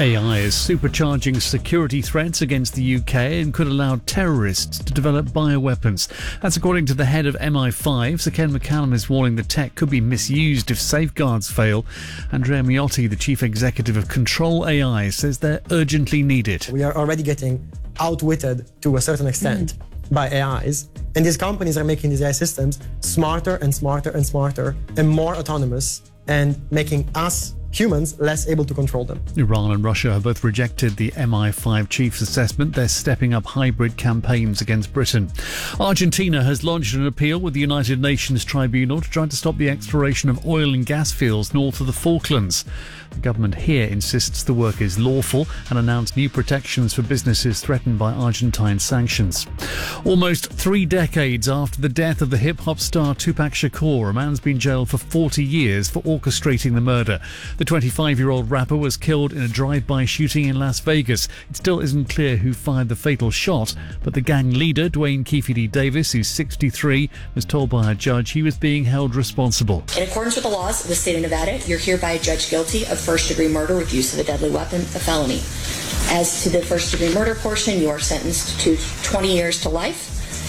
AI is supercharging security threats against the UK and could allow terrorists to develop bioweapons. That's according to the head of MI5. Sir Ken McCallum is warning the tech could be misused if safeguards fail. Andrea Miotti, the chief executive of Control AI, says they're urgently needed. We are already getting outwitted to a certain extent by AIs, and these companies are making these AI systems smarter and smarter and smarter and more autonomous, and making us humans less able to control them. Iran and Russia have both rejected the MI5 chief's assessment. They're stepping up hybrid campaigns against Britain. Argentina has launched an appeal with the United Nations Tribunal to try to stop the exploration of oil and gas fields north of the Falklands. The government here insists the work is lawful and announced new protections for businesses threatened by Argentine sanctions. Almost 3 decades after the death of the hip-hop star Tupac Shakur, a man's been jailed for 40 years for orchestrating the murder. The 25-year-old rapper was killed in a drive-by shooting in Las Vegas. It still isn't clear who fired the fatal shot, but the gang leader, Dwayne Keefe Davis, who's 63, was told by a judge he was being held responsible. In accordance with the laws of the state of Nevada, you're hereby judged guilty of first-degree murder with use of a deadly weapon, a felony. As to the first-degree murder portion, you are sentenced to 20 years to life.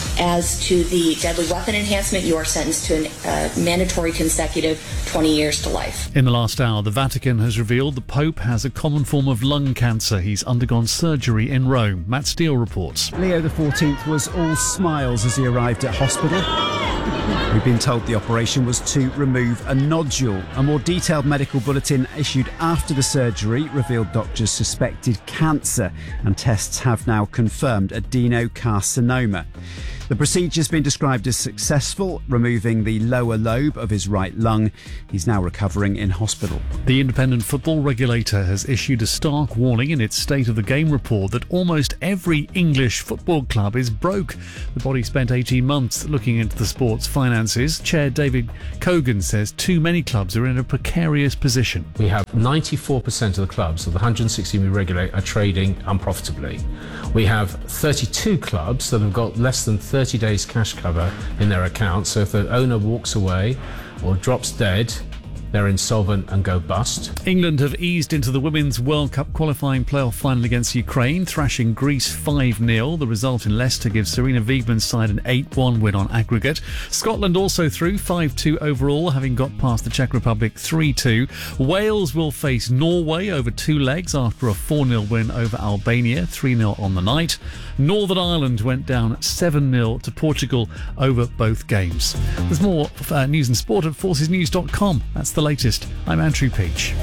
As to the deadly weapon enhancement, you are sentenced to a mandatory consecutive 20 years to life. In the last hour, the Vatican has revealed the Pope has a common form of lung cancer. He's undergone surgery in Rome. Matt Steele reports. Leo XIV was all smiles as he arrived at hospital. We've been told the operation was to remove a nodule. A more detailed medical bulletin issued after the surgery revealed doctors suspected cancer, and tests have now confirmed adenocarcinoma. The procedure's been described as successful, removing the lower lobe of his right lung. He's now recovering in hospital. The independent football regulator has issued a stark warning in its State of the Game report that almost every English football club is broke. The body spent 18 months looking into the sport's finances. Chair David Cogan says too many clubs are in a precarious position. We have 94% of the clubs of the 160 we regulate are trading unprofitably. We have 32 clubs that have got less than 30 days cash cover in their accounts, so if the owner walks away or drops dead, they're insolvent and go bust. England have eased into the Women's World Cup qualifying playoff final against Ukraine, thrashing Greece 5-0. The result in Leicester gives Serena Wiegman's side an 8-1 win on aggregate. Scotland also through 5-2 overall, having got past the Czech Republic 3-2. Wales will face Norway over 2 legs after a 4-0 win over Albania, 3-0 on the night. Northern Ireland went down 7-0 to Portugal over both games. There's more news and sport at forcesnews.com. That's the latest. I'm Andrew Peach.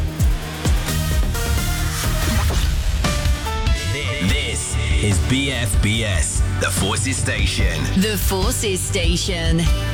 This is BFBS, the Forces Station. The Forces Station.